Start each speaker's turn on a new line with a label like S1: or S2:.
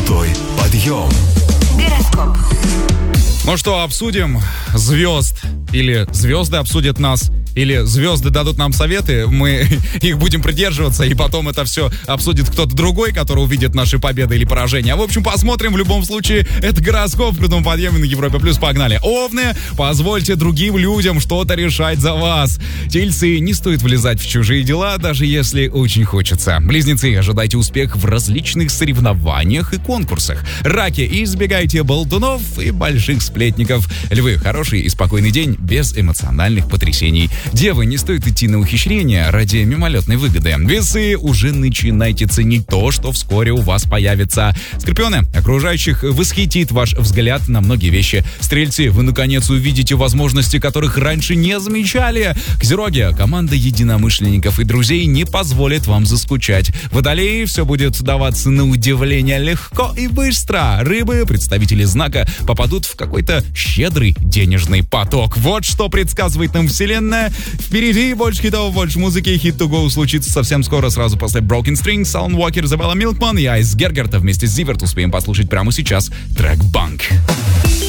S1: Золотой подъем.
S2: Гороскоп.
S3: Ну что, обсудим звезд? Или звезды обсудят нас? Или звезды дадут нам советы, мы их будем придерживаться, и потом это все обсудит кто-то другой, который увидит наши победы или поражения. В общем, посмотрим. В любом случае, это гороскоп в крутом подъеме на Европе+. Погнали. Овны, позвольте другим людям что-то решать за вас. Тельцы, не стоит влезать в чужие дела, даже если очень хочется. Близнецы, ожидайте успех в различных соревнованиях и конкурсах. Раки, избегайте болтунов и больших сплетников. Львы, хороший и спокойный день без эмоциональных потрясений. Девы, не стоит идти на ухищрения ради мимолетной выгоды. Весы, уже начинайте ценить то, что вскоре у вас появится. Скорпионы, окружающих восхитит ваш взгляд на многие вещи. Стрельцы, вы наконец увидите возможности, которых раньше не замечали. Козероги, команда единомышленников и друзей не позволит вам заскучать. Водолеи, все будет даваться на удивление легко и быстро. Рыбы, представители знака, попадут в какой-то щедрый денежный поток. Вот что предсказывает нам Вселенная. Впереди больше хитов, больше музыки. Hit to Go случится совсем скоро, сразу после Broken Strings, Alan Walker, Забелла Милкман и Айс Гергерта вместе с Зиверт успеем послушать прямо сейчас трек «Банк».